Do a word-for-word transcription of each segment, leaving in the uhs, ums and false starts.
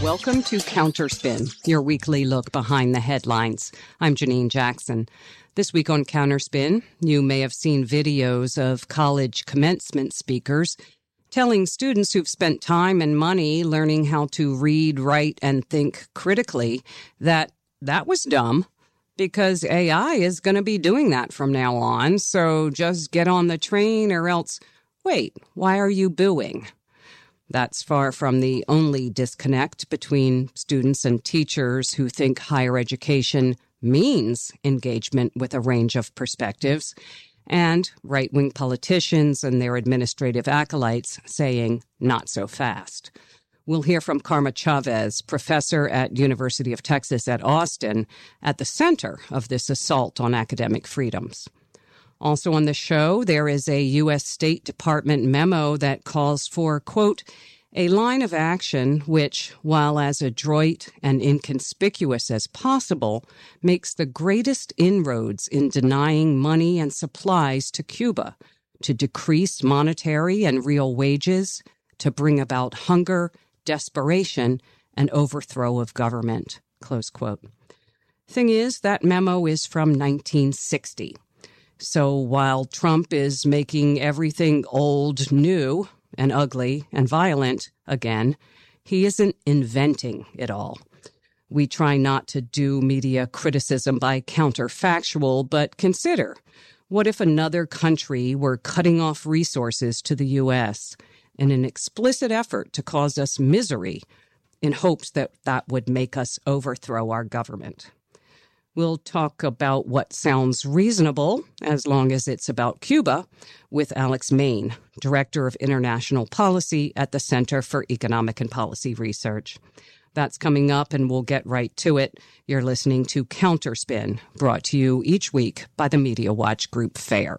Welcome to Counterspin, your weekly look behind the headlines. I'm Janine Jackson. This week on Counterspin, you may have seen videos of college commencement speakers telling students who've spent time and money learning how to read, write, and think critically that that was dumb because A I is going to be doing that from now on. So just get on the train or else, wait, why are you booing? That's far from the only disconnect between students and teachers who think higher education means engagement with a range of perspectives, and right-wing politicians and their administrative acolytes saying, not so fast. We'll hear from Karma Chavez, professor at University of Texas at Austin, at the center of this assault on academic freedoms. Also on the show, there is a U S State Department memo that calls for, quote, a line of action which, while as adroit and inconspicuous as possible, makes the greatest inroads in denying money and supplies to Cuba, to decrease monetary and real wages, to bring about hunger, desperation, and overthrow of government, close quote. Thing is, that memo is from nineteen sixty. So while Trump is making everything old new and ugly and violent again, he isn't inventing it all. We try not to do media criticism by counterfactual, but consider, what if another country were cutting off resources to the U S in an explicit effort to cause us misery in hopes that that would make us overthrow our government? We'll talk about what sounds reasonable, as long as it's about Cuba, with Alex Main, Director of International Policy at the Center for Economic and Policy Research. That's coming up, and we'll get right to it. You're listening to Counterspin, brought to you each week by the Media Watch Group FAIR.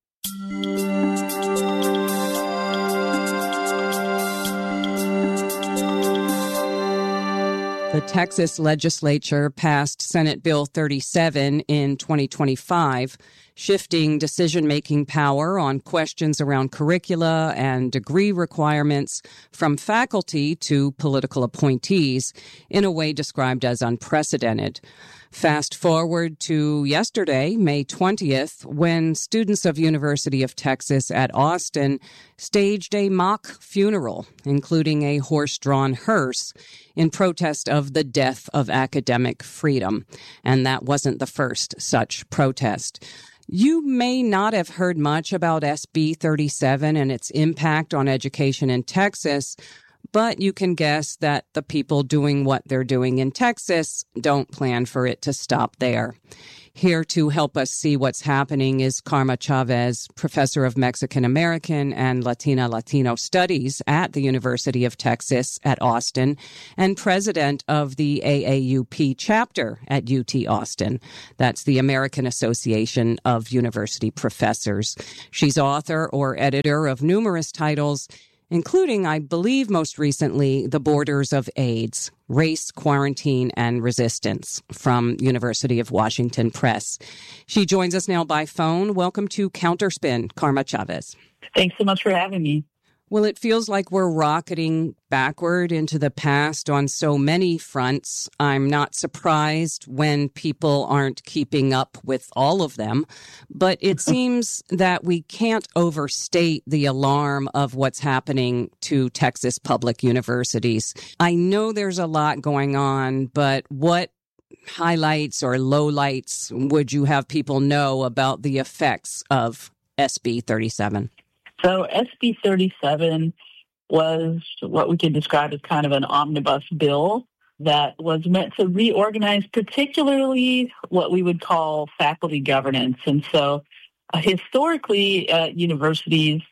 The Texas legislature passed Senate Bill thirty-seven in twenty twenty-five, shifting decision-making power on questions around curricula and degree requirements from faculty to political appointees in a way described as unprecedented. Fast forward to yesterday, May twentieth, when students of University of Texas at Austin staged a mock funeral, including a horse-drawn hearse, in protest of the death of academic freedom. And that wasn't the first such protest. You may not have heard much about S B thirty-seven and its impact on education in Texas, but you can guess that the people doing what they're doing in Texas don't plan for it to stop there. Here to help us see what's happening is Karma Chavez, professor of Mexican American and Latina Latino Studies at the University of Texas at Austin and president of the A A U P chapter at U T Austin. That's the American Association of University Professors. She's author or editor of numerous titles, including, I believe most recently, The Borders of AIDS, Race, Quarantine, and Resistance from University of Washington Press. She joins us now by phone. Welcome to Counterspin, Karma Chavez. Thanks so much for having me. Well, it feels like we're rocketing backward into the past on so many fronts. I'm not surprised when people aren't keeping up with all of them, but it seems that we can't overstate the alarm of what's happening to Texas public universities. I know there's a lot going on, but what highlights or lowlights would you have people know about the effects of S B thirty-seven? So S B thirty-seven was what we could describe as kind of an omnibus bill that was meant to reorganize particularly what we would call faculty governance. And so uh, historically at universities,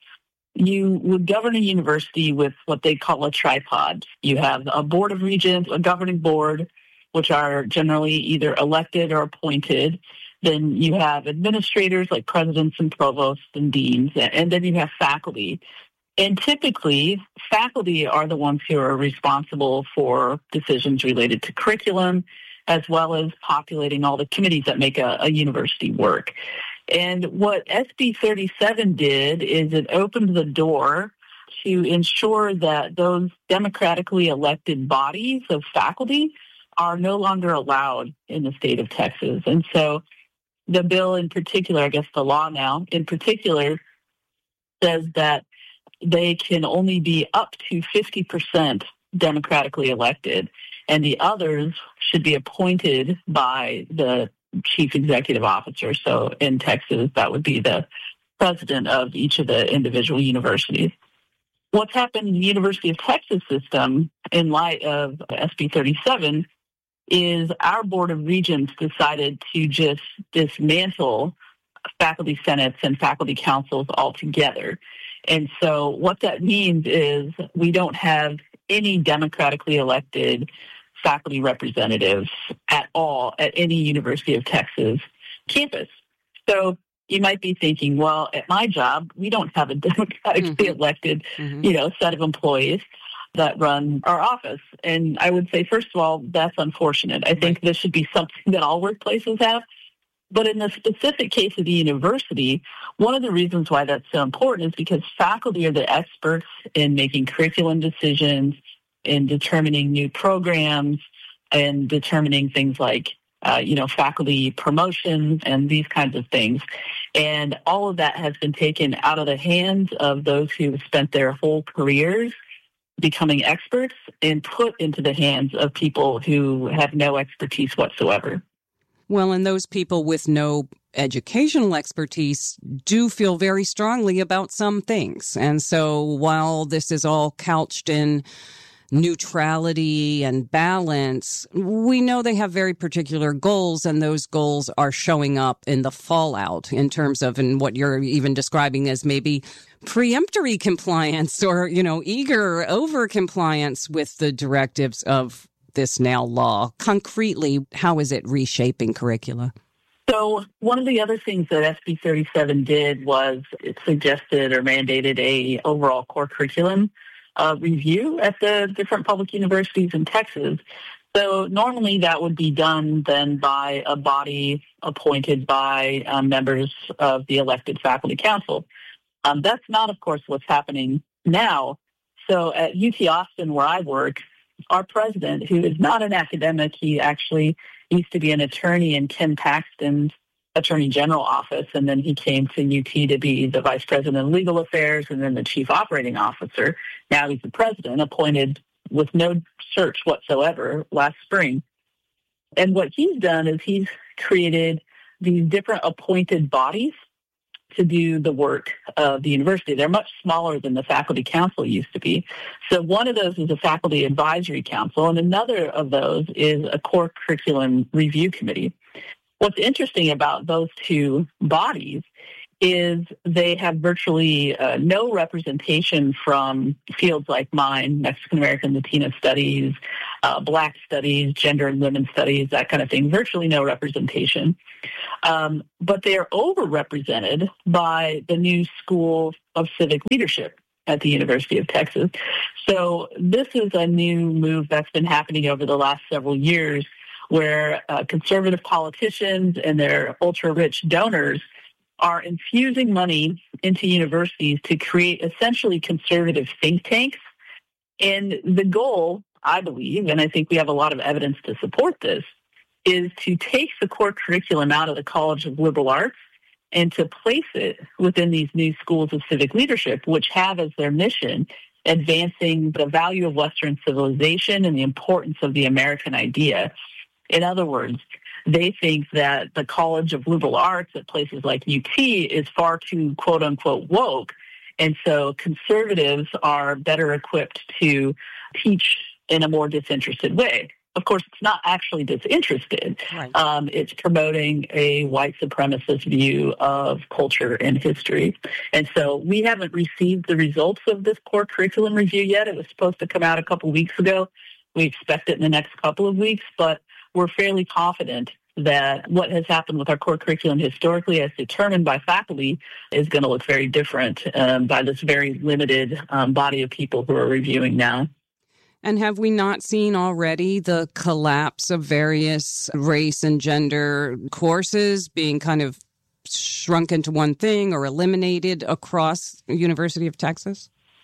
you would govern a university with what they call a tripod. You have a board of regents, a governing board, which are generally either elected or appointed. Then you have administrators like presidents and provosts and deans, and then you have faculty. And typically, faculty are the ones who are responsible for decisions related to curriculum, as well as populating all the committees that make a, a university work. And what S B thirty-seven did is it opened the door to ensure that those democratically elected bodies of faculty are no longer allowed in the state of Texas. And so the bill in particular, I guess the law now in particular, says that they can only be up to fifty percent democratically elected, and the others should be appointed by the chief executive officer. So in Texas, that would be the president of each of the individual universities. What's happened in the University of Texas system in light of S B thirty-seven is our Board of Regents decided to just dismantle faculty senates and faculty councils altogether. And so what that means is we don't have any democratically elected faculty representatives at all at any University of Texas campus. So you might be thinking, well, at my job, we don't have a democratically mm-hmm. elected, mm-hmm. you know, set of employees that run our office. And I would say, first of all, that's unfortunate. I think this should be something that all workplaces have. But in the specific case of the university, one of the reasons why that's so important is because faculty are the experts in making curriculum decisions, in determining new programs, and determining things like, uh, you know, faculty promotions and these kinds of things. And all of that has been taken out of the hands of those who have spent their whole careers becoming experts and put into the hands of people who have no expertise whatsoever. Well, and those people with no educational expertise do feel very strongly about some things. And so while this is all couched in neutrality and balance, we know they have very particular goals, and those goals are showing up in the fallout in terms of, and what you're even describing as maybe preemptory compliance or, you know, eager over compliance with the directives of this now law. Concretely, how is it reshaping curricula? So one of the other things that S B thirty-seven did was it suggested or mandated a overall core curriculum uh, review at the different public universities in Texas. So normally that would be done then by a body appointed by um, members of the elected faculty council. Um, that's not, of course, what's happening now. So at U T Austin, where I work, our president, who is not an academic, he actually used to be an attorney in Ken Paxton's Attorney General office, and then he came to U T to be the Vice President of Legal Affairs and then the Chief Operating Officer. Now he's the president, appointed with no search whatsoever last spring. And what he's done is he's created these different appointed bodies to do the work of the university. They're much smaller than the faculty council used to be. So one of those is a faculty advisory council, and another of those is a core curriculum review committee. What's interesting about those two bodies is they have virtually uh, no representation from fields like mine, Mexican American Latino studies, uh, Black studies, gender and women's studies, that kind of thing, virtually no representation. Um, but they are overrepresented by the new School of Civic Leadership at the University of Texas. So this is a new move that's been happening over the last several years where uh, conservative politicians and their ultra-rich donors are infusing money into universities to create essentially conservative think tanks. And the goal, I believe, and I think we have a lot of evidence to support this, is to take the core curriculum out of the College of Liberal Arts and to place it within these new schools of civic leadership, which have as their mission advancing the value of Western civilization and the importance of the American idea. In other words, they think that the College of Liberal Arts at places like U T is far too, quote unquote, woke. And so conservatives are better equipped to teach in a more disinterested way. Of course, it's not actually disinterested. Right. Um, it's promoting a white supremacist view of culture and history. And so we haven't received the results of this core curriculum review yet. It was supposed to come out a couple weeks ago. We expect it in the next couple of weeks, but we're fairly confident that what has happened with our core curriculum historically as determined by faculty is going to look very different um, by this very limited um, body of people who are reviewing now. And have we not seen already the collapse of various race and gender courses being kind of shrunk into one thing or eliminated across the University of Texas?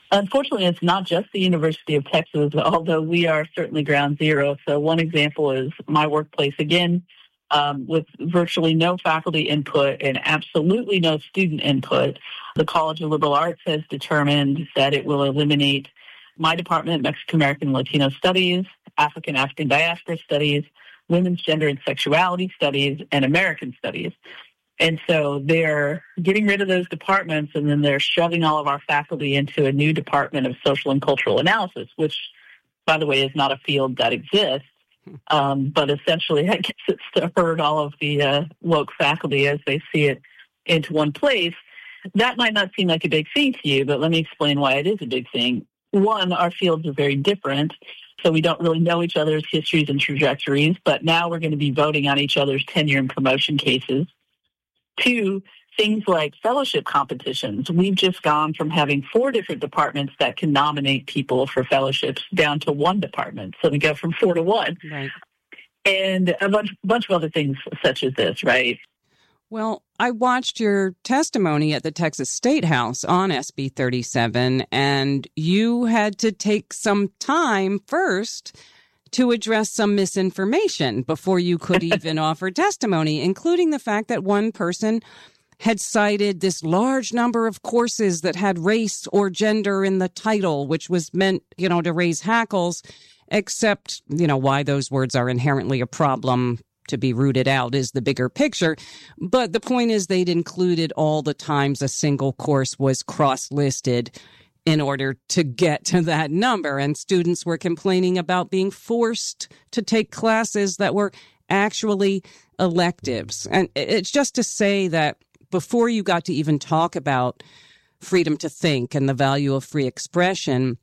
Unfortunately, it's not just the University of Texas, although we are certainly ground zero. So one example is my workplace, again, um, with virtually no faculty input and absolutely no student input. The College of Liberal Arts has determined that it will eliminate my department, Mexican American and Latino Studies, African African Diaspora Studies, Women's Gender and Sexuality Studies, and American Studies. And so they're getting rid of those departments, and then they're shoving all of our faculty into a new department of social and cultural analysis, which, by the way, is not a field that exists. Um, but essentially, I guess it's to herd all of the uh, woke faculty as they see it into one place. That might not seem like a big thing to you, but let me explain why it is a big thing. One, our fields are very different, so we don't really know each other's histories and trajectories, but now we're going to be voting on each other's tenure and promotion cases. Two, things like fellowship competitions. We've just gone from having four different departments that can nominate people for fellowships down to one department. So we go from four to one. Right. And a bunch, bunch of other things such as this, right? Well, I watched your testimony at the Texas State House on S B thirty-seven, and you had to take some time first to address some misinformation before you could even offer testimony, including the fact that one person had cited this large number of courses that had race or gender in the title, which was meant, you know, to raise hackles, except, you know, why those words are inherently a problem to be rooted out is the bigger picture. But the point is they'd included all the times a single course was cross-listed in order to get to that number. And students were complaining about being forced to take classes that were actually electives. And it's just to say that before you got to even talk about freedom to think and the value of free expression,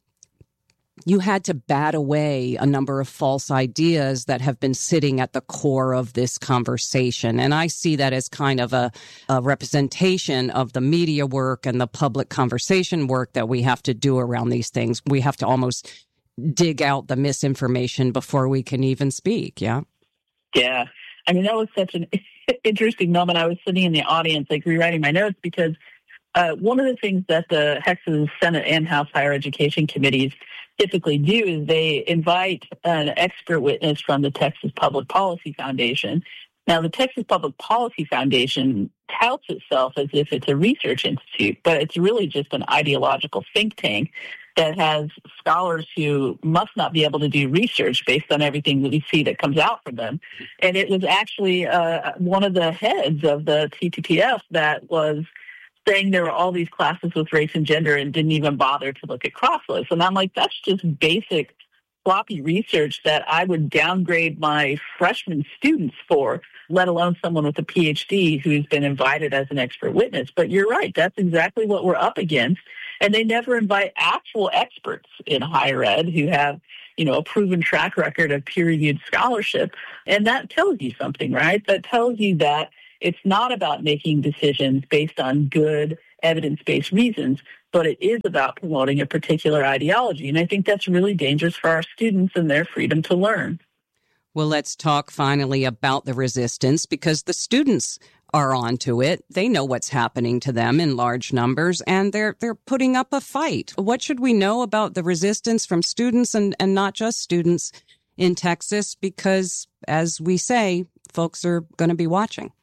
you had to bat away a number of false ideas that have been sitting at the core of this conversation. And I see that as kind of a, a representation of the media work and the public conversation work that we have to do around these things. We have to almost dig out the misinformation before we can even speak. Yeah. Yeah. I mean, that was such an interesting moment. I was sitting in the audience, like rewriting my notes, because uh, one of the things that the Texas Senate and House Higher Education Committees typically do is they invite an expert witness from the Texas Public Policy Foundation. Now, the Texas Public Policy Foundation touts itself as if it's a research institute, but it's really just an ideological think tank that has scholars who must not be able to do research based on everything that we see that comes out from them. And it was actually uh, one of the heads of the T P P F that was saying there were all these classes with race and gender and didn't even bother to look at cross-lists. And I'm like, that's just basic floppy research that I would downgrade my freshman students for, let alone someone with a P H D who's been invited as an expert witness. But you're right, that's exactly what we're up against. And they never invite actual experts in higher ed who have, you know, a proven track record of peer-reviewed scholarship. And that tells you something, right? That tells you that it's not about making decisions based on good evidence-based reasons, but it is about promoting a particular ideology. And I think that's really dangerous for our students and their freedom to learn. Well, let's talk finally about the resistance, because the students are onto it. They know what's happening to them in large numbers, and they're they're putting up a fight. What should we know about the resistance from students and, and not just students in Texas? Because, as we say, folks are going to be watching.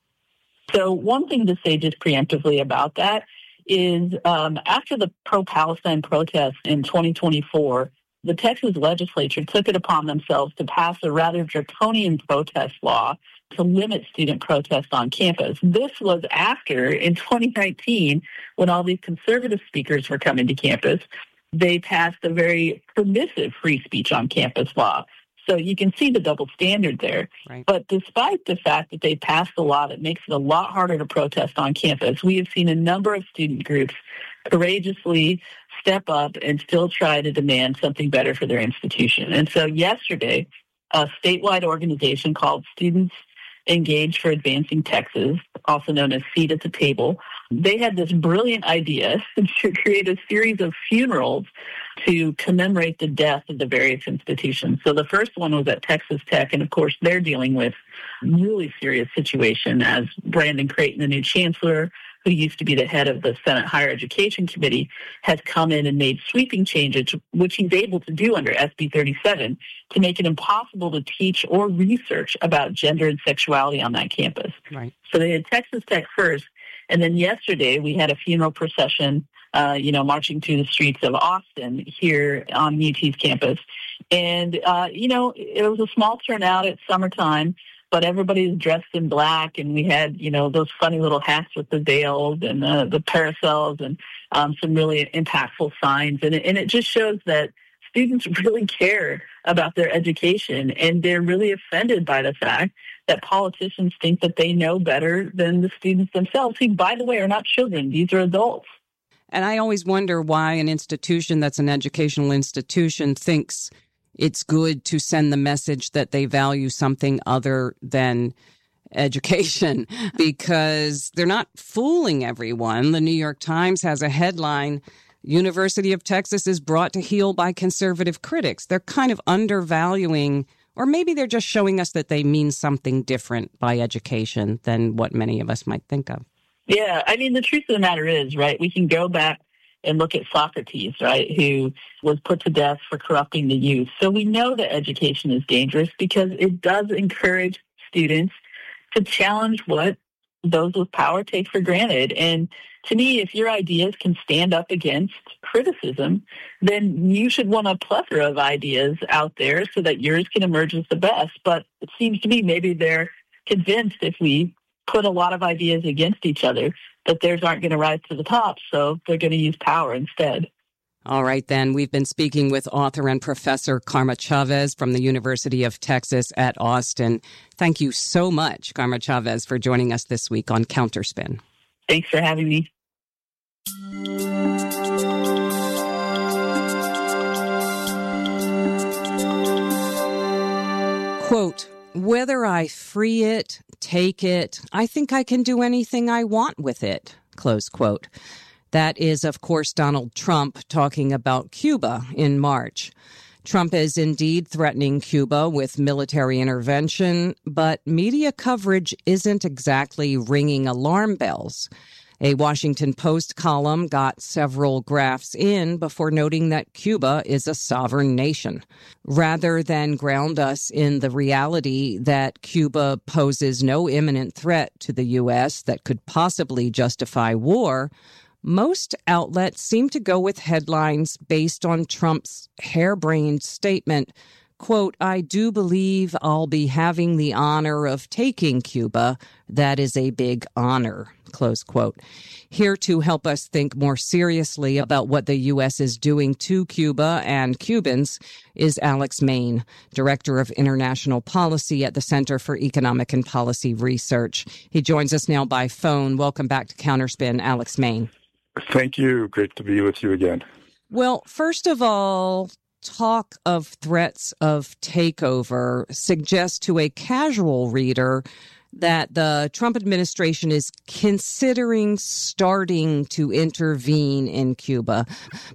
So one thing to say just preemptively about that is um, after the pro-Palestine protests in twenty twenty-four, the Texas legislature took it upon themselves to pass a rather draconian protest law to limit student protest on campus. This was after, in twenty nineteen, when all these conservative speakers were coming to campus, they passed a very permissive free speech on campus law. So you can see the double standard there. Right. But despite the fact that they passed a law that makes it a lot harder to protest on campus, we have seen a number of student groups courageously step up and still try to demand something better for their institution. And so yesterday, a statewide organization called Students Engaged for Advancing Texas, also known as Seat at the Table, they had this brilliant idea to create a series of funerals to commemorate the death of the various institutions. So the first one was at Texas Tech, and of course they're dealing with a really serious situation as Brandon Creighton, the new chancellor, who used to be the head of the Senate Higher Education Committee, has come in and made sweeping changes, which he's able to do under S B thirty-seven, to make it impossible to teach or research about gender and sexuality on that campus. Right. So they had Texas Tech first, and then yesterday we had a funeral procession, uh, you know, marching through the streets of Austin here on U T's campus. And, uh, you know, it was a small turnout at summertime, but everybody's dressed in black, and we had, you know, those funny little hats with the veils and the, the parasols and um, some really impactful signs. And it, and it just shows that students really care about their education, and they're really offended by the fact that politicians think that they know better than the students themselves, who, by the way, are not children. These are adults. And I always wonder why an institution that's an educational institution thinks it's good to send the message that they value something other than education, because they're not fooling everyone. The New York Times has a headline, University of Texas is brought to heel by conservative critics. They're kind of undervaluing, or maybe they're just showing us that they mean something different by education than what many of us might think of. Yeah, I mean, the truth of the matter is, right, we can go back and look at Socrates, right, who was put to death for corrupting the youth. So we know that education is dangerous because it does encourage students to challenge what those with power take for granted. And to me, if your ideas can stand up against criticism, then you should want a plethora of ideas out there so that yours can emerge as the best. But it seems to me maybe they're convinced if we put a lot of ideas against each other, that theirs aren't going to rise to the top, so they're going to use power instead. All right, then. We've been speaking with author and professor Karma Chavez from the University of Texas at Austin. Thank you so much, Karma Chavez, for joining us this week on Counterspin. Thanks for having me. Quote, whether I free it, take it, I think I can do anything I want with it, close quote. That is, of course, Donald Trump talking about Cuba in March. Trump is indeed threatening Cuba with military intervention, but media coverage isn't exactly ringing alarm bells. A Washington Post column got several graphs in before noting that Cuba is a sovereign nation. Rather than ground us in the reality that Cuba poses no imminent threat to the U S that could possibly justify war, most outlets seem to go with headlines based on Trump's harebrained statement, quote, I do believe I'll be having the honor of taking Cuba. That is a big honor, close quote. Here to help us think more seriously about what the U S is doing to Cuba and Cubans is Alex Main, Director of International Policy at the Center for Economic and Policy Research. He joins us now by phone. Welcome back to Counterspin, Alex Main. Thank you. Great to be with you again. Well, first of all, talk of threats of takeover suggests to a casual reader that the Trump administration is considering starting to intervene in Cuba.